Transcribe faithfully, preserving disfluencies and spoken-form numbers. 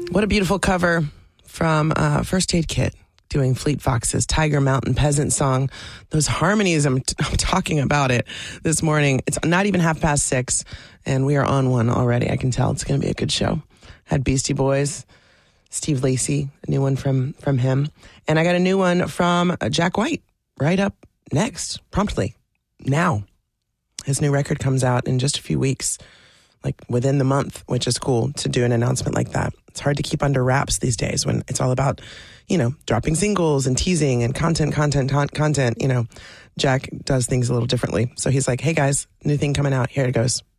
What a beautiful cover from uh, First Aid Kit doing Fleet Fox's Tiger Mountain Peasant song. Those harmonies, I'm, t- I'm talking about it this morning. It's not even half past six, and we are on one already. I can tell it's going to be a good show. Had Beastie Boys, Steve Lacy, a new one from, from him. And I got a new one from Jack White right up next, promptly, now. His new record comes out in just a few weeks, like within the month, which is cool to do an announcement like that. It's hard to keep under wraps these days when it's all about, you know, dropping singles and teasing and content, content, con- content. You know, Jack does things a little differently. So he's like, hey guys, new thing coming out. Here it goes.